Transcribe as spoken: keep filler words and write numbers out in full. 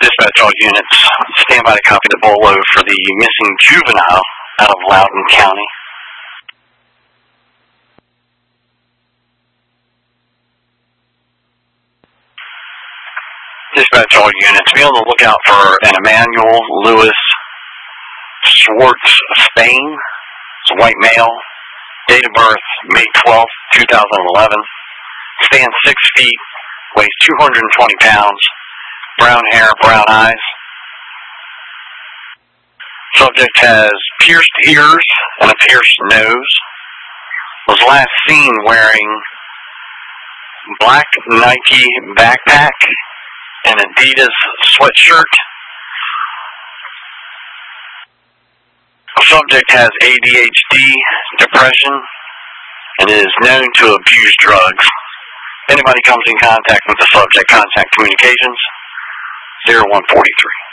Dispatch all units, stand by to copy the bolo for the missing juvenile out of Loudoun County. Dispatch all units, be on the lookout for an Emmanuel Lewis Schwartz Spain. It's a white male. Date of birth, May twelfth, two thousand eleven. Stands six feet, weighs two hundred twenty pounds. Brown hair, brown eyes. Subject has pierced ears and a pierced nose. Was last seen wearing black Nike backpack and Adidas sweatshirt. Subject has A D H D, depression, and is known to abuse drugs. If anybody comes in contact with the subject, contact communications zero one four three.